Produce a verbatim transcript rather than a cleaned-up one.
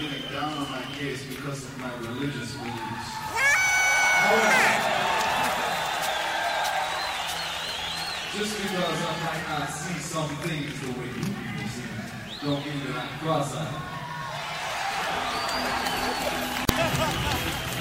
getting down on my case because of my religious beliefs. However, just because I might not see some things the way you people see them, don't mean that I'm cross-eyed.